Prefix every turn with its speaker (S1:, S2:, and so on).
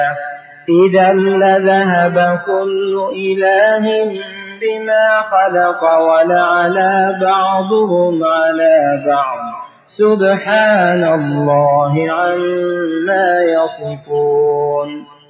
S1: إذا لذهب كل إله بما خلق ولعلى بعضهم على بعض سبحان الله عما يصفون.